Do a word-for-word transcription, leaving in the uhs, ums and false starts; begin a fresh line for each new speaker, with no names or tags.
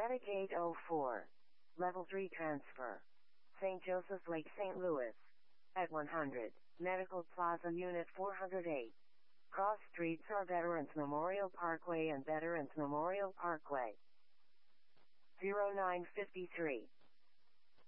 Data Gate oh four. Level three transfer. Saint Joseph's Lake, Saint Louis. At one hundred. Medical Plaza Unit four oh eight. Cross streets are Veterans Memorial Parkway and Veterans Memorial Parkway. zero nine five three.